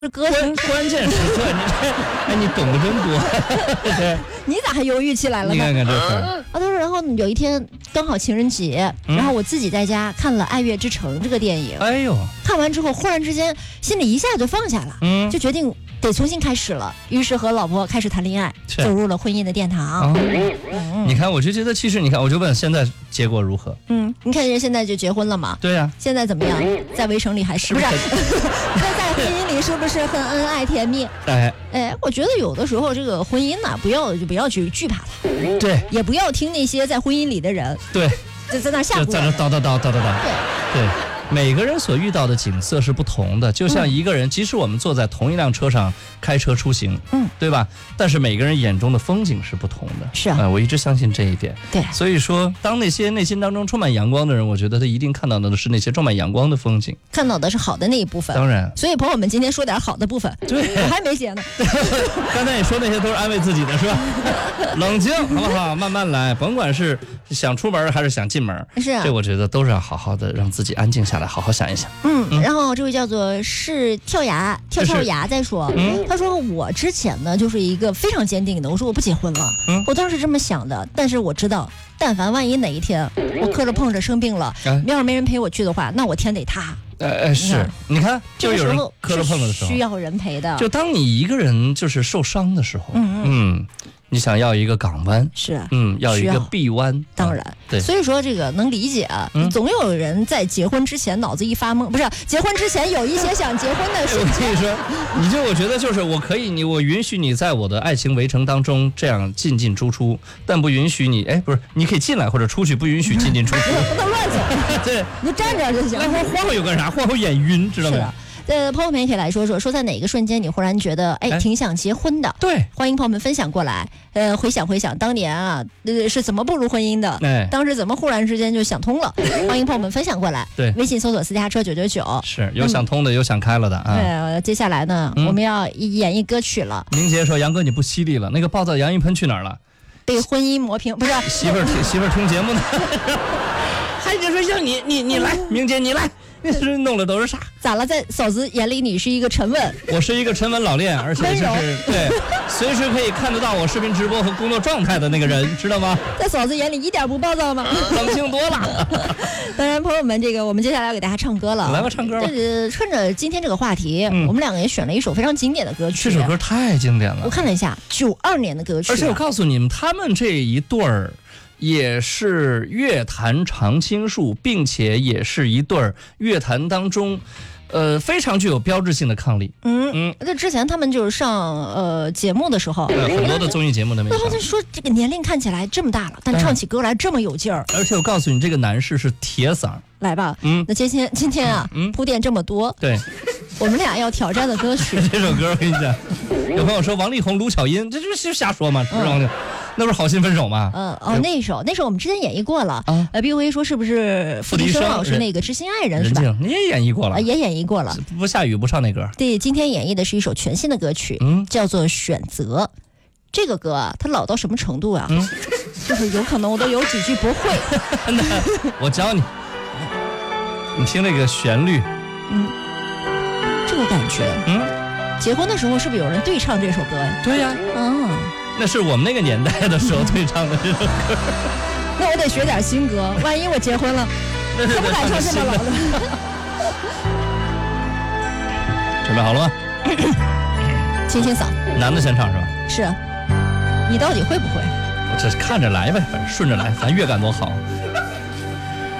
歌声关键时刻，你懂得真多。 你咋还犹豫起来了呢？ 你看看这事儿啊，他说，然后有一天刚好情人节，然后我自己在家看了《爱乐之城》这个电影。 哎呦， 看完之后，忽然之间心里一下就放下了，就决定得重新开始了。于是和老婆开始谈恋爱，走入了婚姻的殿堂。 你看，我就觉得其实你看，我就问现在结果如何？ 你看人现在就结婚了嘛？ 对呀、 现在怎么样？在围城里还是不是？在婚姻里是不是很恩爱甜蜜？我觉得有的时候这个婚姻呢，不要去惧怕它， 对， 也不要听那些在婚姻里的人， 对， 在那吓唬， 在那叨叨叨叨叨叨，对。每个人所遇到的景色是不同的，就像一个人，即使我们坐在同一辆车上开车出行，对吧？但是每个人眼中的风景是不同的。 是啊， 我一直相信这一点。 对， 所以说，当那些内心当中充满阳光的人，我觉得他一定看到的是那些充满阳光的风景， 看到的是好的那一部分。 当然， 所以朋友们今天说点好的部分。 对， 我还没写呢。 刚才你说那些都是安慰自己的，是吧？冷静，好不好？慢慢来，甭管是想出门还是想进门， 是啊， 这我觉得都是要好好的让自己安静下来，好好想一想。 然后这位叫做是跳牙在说，他说我之前呢就是一个非常坚定的，我说我不结婚了，我当时这么想的，但是我知道，但凡万一哪一天我磕着碰着生病了，要是没人陪我去的话，那我天得塌。 是，你看，就有人磕着碰着的时候， 需要人陪的。 就当你一个人就是受伤的时候，你想要一个港湾， 是， 要一个臂弯， 当然，对，所以说这个能理解，总有人在结婚之前脑子一发懵，不是结婚之前有一些想结婚的瞬间。 我跟你说，我觉得就是我允许你在我的爱情围城当中这样进进出出，但不允许你，不是，你可以进来或者出去，不允许进进出出， 不能乱走。 对， 你站着就行。 来晃晃悠干啥？晃悠眼晕，知道吗？ 朋友们也可以来说在哪个瞬间你忽然觉得挺想结婚的？ 对， 欢迎朋友们分享过来。回想当年啊，是怎么步入婚姻的？当时怎么忽然之间就想通了？欢迎朋友们分享过来。 对， 微信搜索私家车999， 是有想通的，有想开了的啊。 接下来呢，我们要演绎歌曲了。 明杰说：“杨哥你不犀利了，那个暴躁杨一喷去哪儿了？ 被婚姻磨平，不是媳妇儿听节目呢，还得说像你来，明杰你来。”那是弄的都是啥？ 咋了？在嫂子眼里，你是一个沉稳。 我是一个沉稳老练，而且就是对，随时可以看得到我视频直播和工作状态的那个人，知道吗？ 在嫂子眼里一点不暴躁吗？ 冷静多了。 当然，朋友们，这个我们接下来要给大家唱歌了。 来吧，唱歌吧。 趁着今天这个话题，我们两个也选了一首非常经典的歌曲。 这首歌太经典了。 我看了一下，92年的歌曲。 而且我告诉你们，他们这一对儿。也是乐坛常青树，并且也是一对儿乐坛当中，非常具有标志性的伉俪。 那之前他们就是上节目的时候， 很多的综艺节目都没上。 他说这个年龄看起来这么大了，但唱起歌来这么有劲儿。 而且我告诉你，这个男士是铁嗓。 来吧，那今天啊，铺垫这么多， 对， 我们俩要挑战的歌曲。 这首歌我跟你讲，有朋友说王力宏、卢巧音，这就是瞎说嘛，知道吗？那不是好心分手吗？ 那一首我们之前演绎过了。BOA 说是不是付笛声老师那个知心爱人是吧？ 你也演绎过了， 也演绎过了。 不下雨不唱那歌。 对，今天演绎的是一首全新的歌曲，叫做《选择》。这个歌啊，它老到什么程度啊？就是有可能我都有几句不会。 我教你，你听那个旋律， 这个感觉，结婚的时候是不是有人对唱这首歌呀？ 对呀，那是我们那个年代的时候对唱的这首歌。 那我得学点新歌，万一我结婚了，可不敢唱这么老的。 准备好了吗？ 清嗓。 男的先唱是吧？ 是。你到底会不会？ 我这看着来呗，反正顺着来，咱乐感多好。